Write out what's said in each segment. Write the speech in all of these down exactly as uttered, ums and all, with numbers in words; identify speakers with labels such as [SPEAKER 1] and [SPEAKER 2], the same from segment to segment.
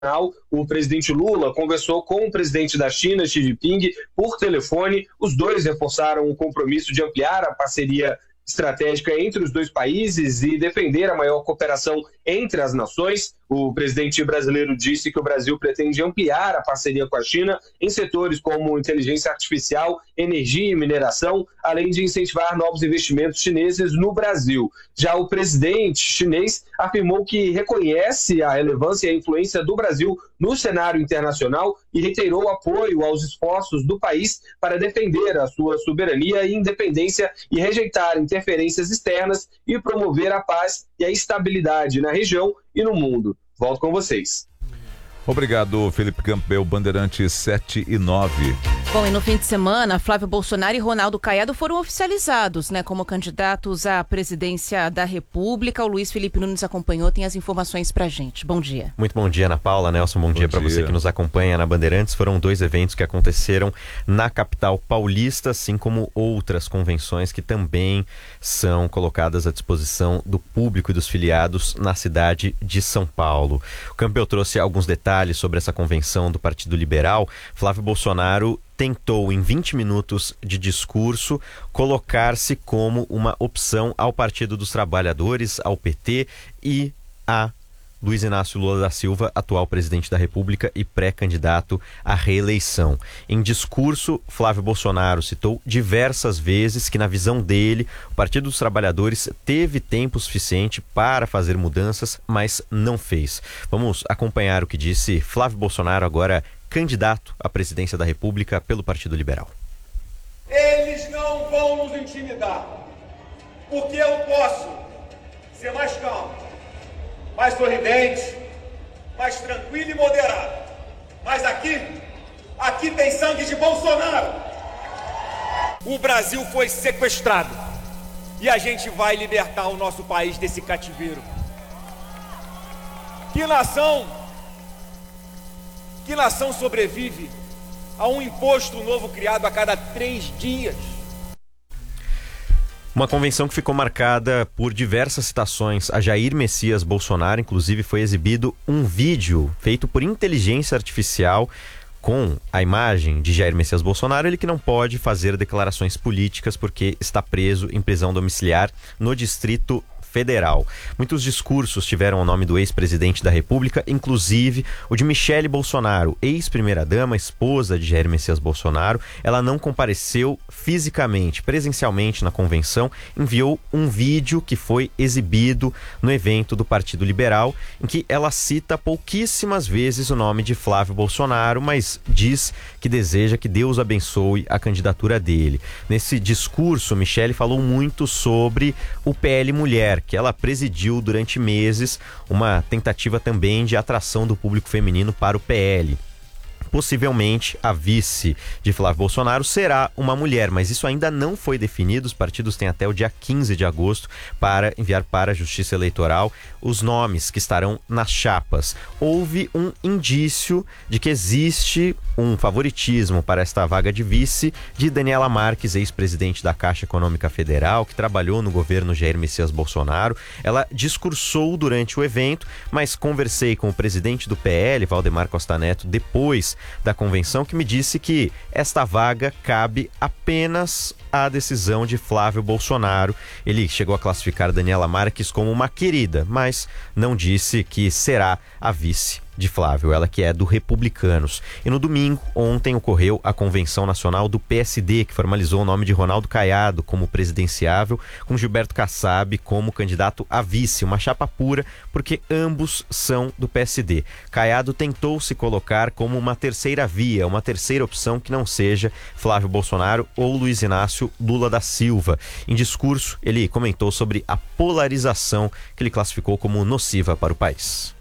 [SPEAKER 1] O presidente Lula conversou com o presidente da China, Xi Jinping, por telefone. Os dois reforçaram o compromisso de ampliar a parceria estratégica entre os dois países e defender a maior cooperação entre as nações. O presidente brasileiro disse que o Brasil pretende ampliar a parceria com a China em setores como inteligência artificial, energia e mineração, além de incentivar novos investimentos chineses no Brasil. Já o presidente chinês afirmou que reconhece a relevância e a influência do Brasil no cenário internacional e reiterou apoio aos esforços do país para defender a sua soberania e independência e rejeitar interferências externas e promover a paz e a estabilidade na região e no mundo. Volto com vocês.
[SPEAKER 2] Obrigado, Felipe Campbell, Bandeirantes sete e nove.
[SPEAKER 3] Bom, e no fim de semana, Flávio Bolsonaro e Ronaldo Caiado foram oficializados, né, como candidatos à presidência da República. O Luiz Felipe Nunes acompanhou, tem as informações pra gente. Bom dia.
[SPEAKER 4] Muito bom dia, Ana Paula, Nelson, bom, bom dia para você que nos acompanha na Bandeirantes. Foram dois eventos que aconteceram na capital paulista, assim como outras convenções que também são colocadas à disposição do público e dos filiados na cidade de São Paulo. O Campbell trouxe alguns detalhes sobre essa convenção do Partido Liberal. Flávio Bolsonaro tentou, em vinte minutos de discurso, colocar-se como uma opção ao Partido dos Trabalhadores, ao P T e a Luiz Inácio Lula da Silva, atual presidente da República e pré-candidato à reeleição. Em discurso, Flávio Bolsonaro citou diversas vezes que, na visão dele, o Partido dos Trabalhadores teve tempo suficiente para fazer mudanças, mas não fez. Vamos acompanhar o que disse Flávio Bolsonaro, agora candidato à presidência da República pelo Partido Liberal.
[SPEAKER 5] Eles não vão nos intimidar, porque eu posso ser mais calmo, mais sorridente, mais tranquilo e moderado. Mas aqui, aqui tem sangue de Bolsonaro. O Brasil foi sequestrado e a gente vai libertar o nosso país desse cativeiro. Que nação, que nação sobrevive a um imposto novo criado a cada três dias?
[SPEAKER 4] Uma convenção que ficou marcada por diversas citações a Jair Messias Bolsonaro. Inclusive foi exibido um vídeo feito por inteligência artificial com a imagem de Jair Messias Bolsonaro, ele que não pode fazer declarações políticas porque está preso em prisão domiciliar no Distrito Federal. Muitos discursos tiveram o nome do ex-presidente da República, inclusive o de Michele Bolsonaro, ex-primeira-dama, esposa de Jair Messias Bolsonaro. Ela não compareceu fisicamente, presencialmente na convenção, enviou um vídeo que foi exibido no evento do Partido Liberal, em que ela cita pouquíssimas vezes o nome de Flávio Bolsonaro, mas diz que deseja que Deus abençoe a candidatura dele. Nesse discurso, Michele falou muito sobre o P L Mulher, que ela presidiu durante meses, uma tentativa também de atração do público feminino para o P L. Possivelmente a vice de Flávio Bolsonaro será uma mulher, mas isso ainda não foi definido. Os partidos têm até o dia quinze de agosto para enviar para a Justiça Eleitoral os nomes que estarão nas chapas. Houve um indício de que existe um favoritismo para esta vaga de vice de Daniela Marques, ex-presidente da Caixa Econômica Federal, que trabalhou no governo Jair Messias Bolsonaro. Ela discursou durante o evento, mas conversei com o presidente do P L, Valdemar Costa Neto, depois da convenção, que me disse que esta vaga cabe apenas à decisão de Flávio Bolsonaro. Ele chegou a classificar Daniela Marques como uma querida, mas não disse que será a vice de Flávio, ela que é do Republicanos. E no domingo, ontem, ocorreu a Convenção Nacional do P S D, que formalizou o nome de Ronaldo Caiado como presidenciável, com Gilberto Kassab como candidato a vice, uma chapa pura, porque ambos são do P S D. Caiado tentou se colocar como uma terceira via, uma terceira opção que não seja Flávio Bolsonaro ou Luiz Inácio Lula da Silva. Em discurso, ele comentou sobre a polarização que ele classificou como nociva para o país.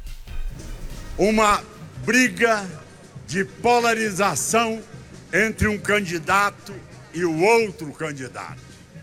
[SPEAKER 6] Uma briga de polarização entre um candidato e o outro candidato.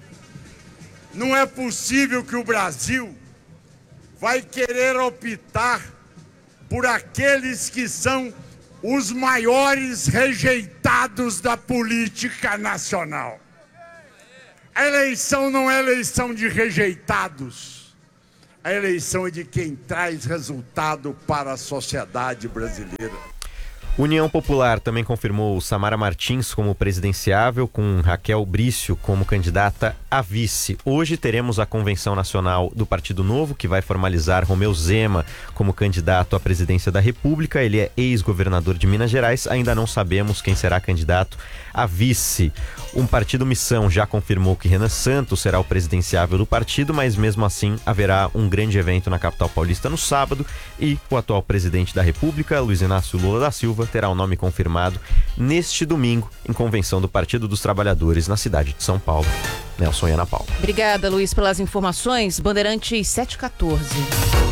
[SPEAKER 6] Não é possível que o Brasil vai querer optar por aqueles que são os maiores rejeitados da política nacional. A eleição não é eleição de rejeitados. A eleição é de quem traz resultado para a sociedade brasileira.
[SPEAKER 4] União Popular também confirmou Samara Martins como presidenciável, com Raquel Brício como candidata a vice. Hoje teremos a convenção nacional do Partido Novo, que vai formalizar Romeu Zema como candidato à presidência da República. Ele é ex-governador de Minas Gerais. Ainda não sabemos quem será candidato a vice. Um Partido Missão já confirmou que Renan Santos será o presidenciável do partido, mas mesmo assim haverá um grande evento na capital paulista no sábado e o atual presidente da República, Luiz Inácio Lula da Silva, terá o nome confirmado neste domingo em convenção do Partido dos Trabalhadores na cidade de São Paulo. Nelson e Ana Paula.
[SPEAKER 3] Obrigada, Luiz, pelas informações. Bandeirantes sete e quatorze.